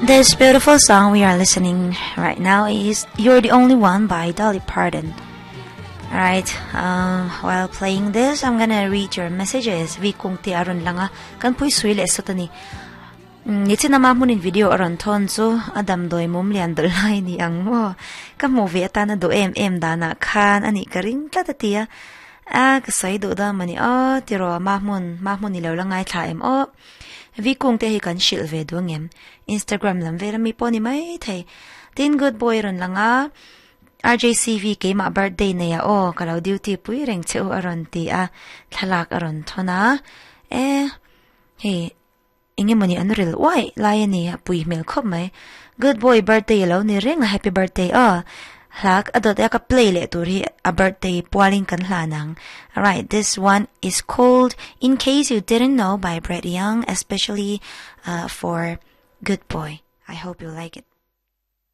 This beautiful song we are listening right now is You're the Only One by Dolly Parton. Alright, while playing this, I'm gonna read your messages. Vi kung ti aron lang kan puy suile so tani. Nitsi na mamunin video aron ton so adam doy mum lian dolay ni ang mo. Ka movie ata na do dana kan ani karing tlatatiya. Kasay do da mani tiro mahmun nilaw lang ay thaim Vi kung te hi kan shil ve duangem. Instagram lam vera mi po ni may tay. Tin good boy ron lang RJCV kay ma birthday na ya kalaw duty puy reng cheu aron ti thalak aron thona. Hey, inge mo ni anuril why layan ni puy mil kop may. Good boy birthday law ni ring happy birthday Hlag adot ka play le turi a birthday pualing kan hlanang. Alright, this one is called In Case You Didn't Know by Brett Young, especially for Good Boy. I hope you like it.